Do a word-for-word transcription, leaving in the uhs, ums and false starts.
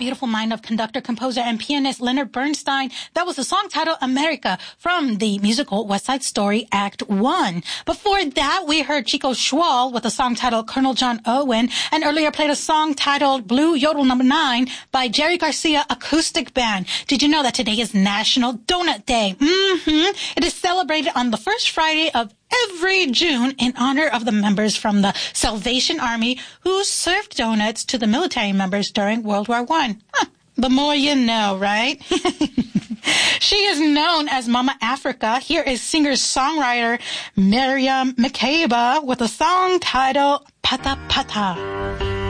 beautiful mind of conductor, composer, and pianist Leonard Bernstein. That was the song titled America from the musical West Side Story Act one. Before that, we heard Chico Schwal with a song titled Colonel John Owen, and earlier played a song titled Blue Yodel Number nine by Jerry Garcia Acoustic Band. Did you know that today is National Donut Day? Mm-hmm. It is celebrated on the first Friday of every June in honor of the members from the Salvation Army who served donuts to the military members during World War One. Huh. The more you know, right? She is known as Mama Africa. Here is singer-songwriter Miriam Makeba with a song titled Pata Pata.